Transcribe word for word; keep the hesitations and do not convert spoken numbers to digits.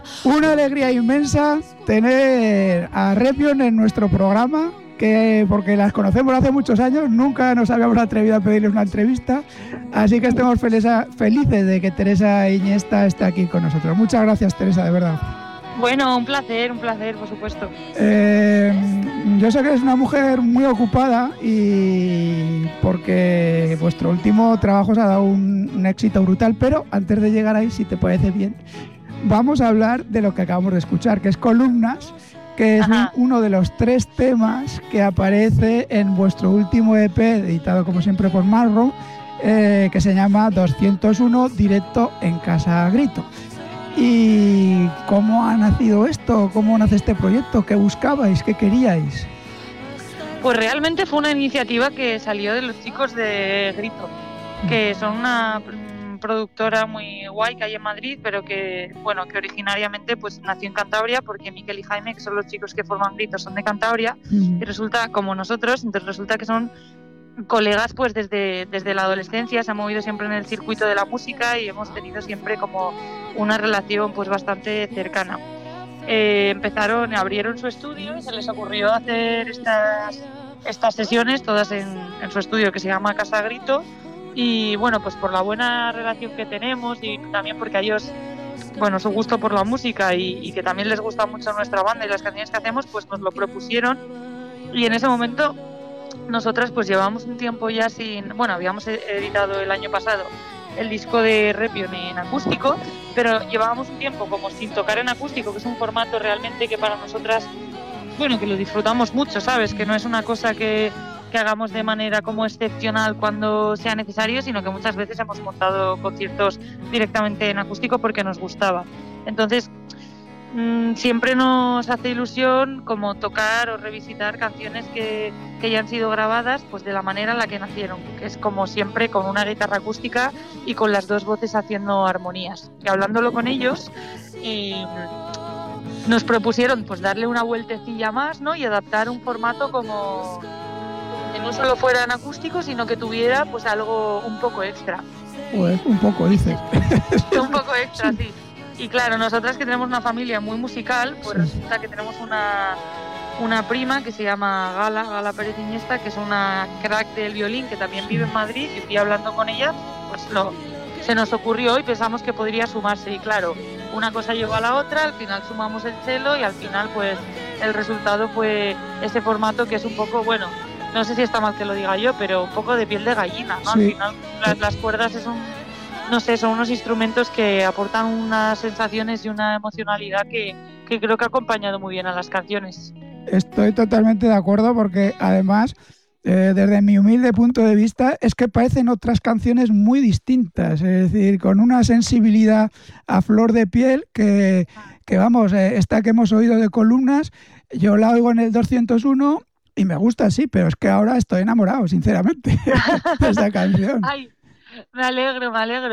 Una alegría inmensa tener a Repion en nuestro programa, que porque las conocemos hace muchos años, nunca nos habíamos atrevido a pedirles una entrevista, así que estamos felices, felices de que Teresa Iniesta esté aquí con nosotros. Muchas gracias, Teresa, de verdad. Bueno, un placer, un placer, por supuesto. Eh, yo sé que eres una mujer muy ocupada y porque vuestro último trabajo os ha dado un, un éxito brutal, pero antes de llegar ahí, si te parece bien, vamos a hablar de lo que acabamos de escuchar, que es Columnas, que es un, uno de los tres temas que aparece en vuestro último E P, editado como siempre por Marrow, eh, que se llama doscientos uno, directo en Casa Grito. ¿Y cómo ha nacido esto? ¿Cómo nace este proyecto? ¿Qué buscabais? ¿Qué queríais? Pues realmente fue una iniciativa que salió de los chicos de Grito, que son una productora muy guay que hay en Madrid, pero que, bueno, que originariamente pues nació en Cantabria, porque Miquel y Jaime, que son los chicos que forman Grito, son de Cantabria, mm. y resulta, como nosotros, entonces resulta que son colegas pues desde, desde la adolescencia, se han movido siempre en el circuito de la música y hemos tenido siempre como una relación pues bastante cercana. Eh, empezaron, abrieron su estudio y se les ocurrió hacer estas, estas sesiones todas en, en su estudio que se llama Casa Grito, y bueno, pues por la buena relación que tenemos y también porque a ellos, bueno, su gusto por la música y, y que también les gusta mucho nuestra banda y las canciones que hacemos, pues nos lo propusieron, y en ese momento nosotras pues llevamos un tiempo ya sin... Bueno, habíamos editado el año pasado el disco de Repion en acústico, pero llevábamos un tiempo como sin tocar en acústico, que es un formato realmente que para nosotras, bueno, que lo disfrutamos mucho, ¿sabes? Que no es una cosa que, que hagamos de manera como excepcional cuando sea necesario, sino que muchas veces hemos montado conciertos directamente en acústico porque nos gustaba. Entonces, siempre nos hace ilusión como tocar o revisitar canciones que, que ya han sido grabadas pues de la manera en la que nacieron, que es como siempre con una guitarra acústica y con las dos voces haciendo armonías. Y hablándolo con ellos, eh, nos propusieron pues darle una vueltecilla más, ¿no? Y adaptar un formato como que no solo fuera en acústico, sino que tuviera pues algo un poco extra. Pues un poco, dices. Un poco extra, sí. Y claro, nosotras que tenemos una familia muy musical, pues resulta que tenemos una, una prima que se llama Gala, Gala Pérez Iniesta, que es una crack del violín, que también vive en Madrid, y fui hablando con ella, pues lo, se nos ocurrió y pensamos que podría sumarse. Y claro, una cosa llevó a la otra, al final sumamos el cello y al final pues el resultado fue ese formato que es un poco, bueno, no sé si está mal que lo diga yo, pero un poco de piel de gallina, ¿no? Sí. Al final las, las cuerdas es un... No sé, son unos instrumentos que aportan unas sensaciones y una emocionalidad que, que creo que ha acompañado muy bien a las canciones. Estoy totalmente de acuerdo porque además, eh, desde mi humilde punto de vista, es que parecen otras canciones muy distintas, es decir, con una sensibilidad a flor de piel que, que vamos, eh, esta que hemos oído de Columnas, yo la oigo en el doscientos uno y me gusta, sí, pero es que ahora estoy enamorado, sinceramente, de esa canción. Ay, me alegro, me alegro.